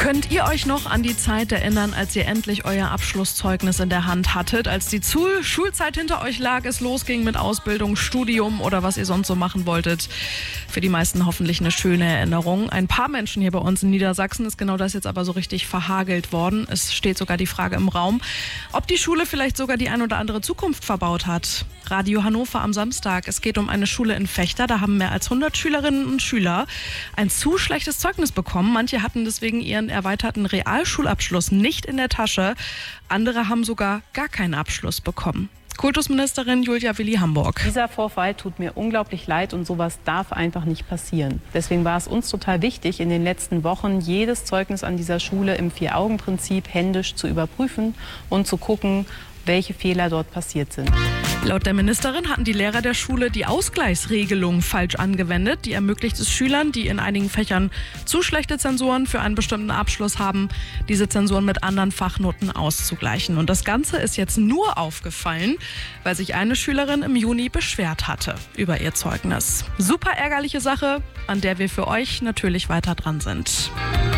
Könnt ihr euch noch an die Zeit erinnern, als ihr endlich euer Abschlusszeugnis in der Hand hattet, als die Schulzeit hinter euch lag, es losging mit Ausbildung, Studium oder was ihr sonst so machen wolltet? Für die meisten hoffentlich eine schöne Erinnerung. Ein paar Menschen hier bei uns in Niedersachsen ist genau das jetzt aber so richtig verhagelt worden. Es steht sogar die Frage im Raum, ob die Schule vielleicht sogar die ein oder andere Zukunft verbaut hat. Radio Hannover am Samstag. Es geht um eine Schule in Vechta. Da haben mehr als 100 Schülerinnen und Schüler ein zu schlechtes Zeugnis bekommen. Manche hatten deswegen ihren erweiterten Realschulabschluss nicht in der Tasche. Andere haben sogar gar keinen Abschluss bekommen. Kultusministerin Julia Willi-Hamburg. Dieser Vorfall tut mir unglaublich leid und sowas darf einfach nicht passieren. Deswegen war es uns total wichtig, in den letzten Wochen jedes Zeugnis an dieser Schule im Vier-Augen-Prinzip händisch zu überprüfen und zu gucken, welche Fehler dort passiert sind. Laut der Ministerin hatten die Lehrer der Schule die Ausgleichsregelung falsch angewendet. Die ermöglicht es Schülern, die in einigen Fächern zu schlechte Zensuren für einen bestimmten Abschluss haben, diese Zensuren mit anderen Fachnoten auszugleichen. Und das Ganze ist jetzt nur aufgefallen, weil sich eine Schülerin im Juni beschwert hatte über ihr Zeugnis. Super ärgerliche Sache, an der wir für euch natürlich weiter dran sind.